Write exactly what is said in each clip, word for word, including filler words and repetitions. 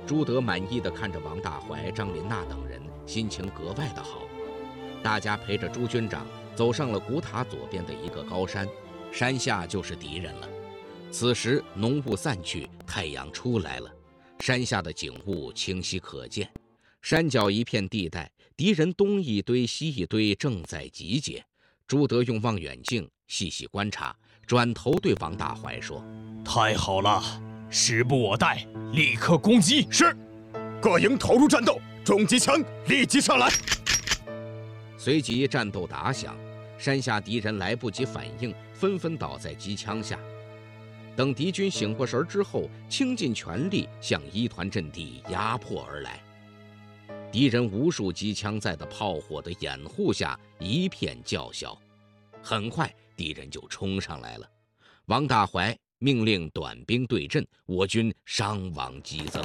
朱德满意地看着王大怀、张林娜等人，心情格外的好。大家陪着朱军长走上了古塔左边的一个高山，山下就是敌人了。此时浓雾散去，太阳出来了，山下的景物清晰可见。山脚一片地带，敌人东一堆西一堆，正在集结。朱德用望远镜细细观察，转头对王大怀说： 太好了，时不我待，立刻攻击。 是，各营投入战斗，重机枪立即上来。 随即战斗打响，山下敌人来不及反应，纷纷倒在机枪下。等敌军醒过神之后，倾尽全力向一团阵地压迫而来。敌人无数机枪在的炮火的掩护下一片叫嚣。很快敌人就冲上来了，王大怀命令短兵对阵，我军伤亡激增。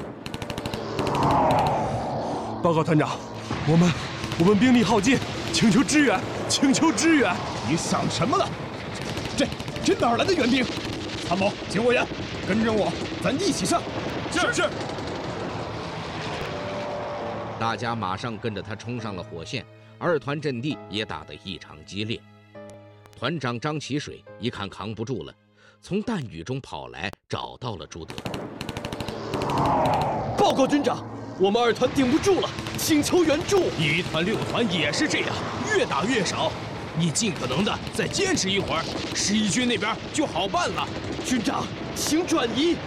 报告团长，我们我们兵力耗尽，请求支援，请求支援。 你想什么了？这这哪来的援兵？参谋、警卫员，跟着我，咱一起上。 是是。 大家马上跟着他冲上了火线，二团阵地也打得异常激烈。团长张启水一看扛不住了，从弹雨中跑来，找到了朱德。 报告军长，我们二团顶不住了，请求援助。 一团六团也是这样，越打越少。你尽可能的再坚持一会儿，十一军那边就好办了。 军长，请转移。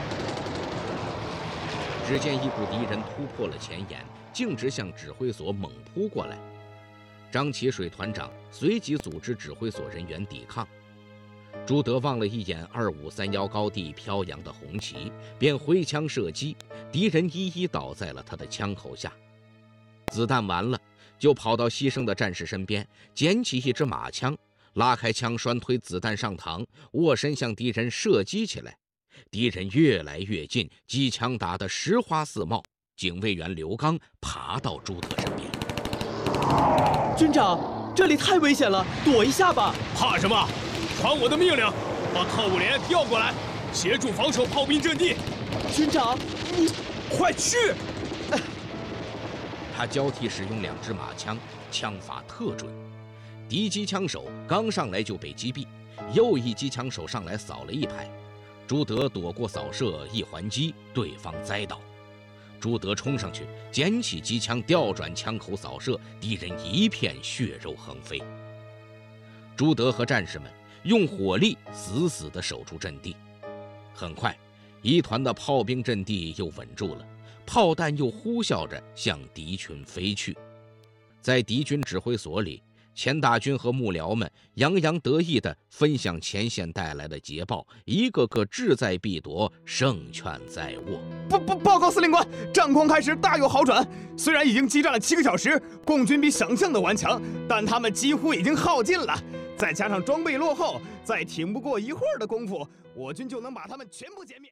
只见一股敌人突破了前沿，径直向指挥所猛扑过来。张启水团长随即组织指挥所人员抵抗。朱德望了一眼二五三幺高地飘扬的红旗，便挥枪射击，敌人一一倒在了他的枪口下。子弹完了，就跑到牺牲的战士身边，捡起一支马枪，拉开枪栓，推子弹上膛，卧身向敌人射击起来。敌人越来越近，机枪打得十花四茂。警卫员刘刚爬到朱德身边： 军长，这里太危险了，躲一下吧。 怕什么？传我的命令，把特务连调过来，协助防守炮兵阵地。 军长，你快去！ 他交替使用两支马枪，枪法特准。敌机枪手刚上来就被击毙，又一机枪手上来扫了一排，朱德躲过扫射，一还击，对方栽倒。朱德冲上去，捡起机枪，调转枪口扫射，敌人一片血肉横飞。朱德和战士们用火力死死地守住阵地。很快，一团的炮兵阵地又稳住了，炮弹又呼啸着向敌群飞去。在敌军指挥所里，钱大军和幕僚们洋洋得意地分享前线带来的捷报，一个个志在必夺，胜券在握。 报报报告司令官，战况开始大有好转。虽然已经激战了七个小时，共军比想象的顽强，但他们几乎已经耗尽了。再加上装备落后，再挺不过一会儿的功夫，我军就能把他们全部歼灭。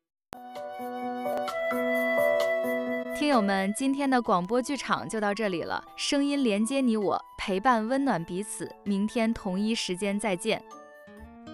听友们，今天的广播剧场就到这里了，声音连接你我，陪伴温暖彼此，明天同一时间再见。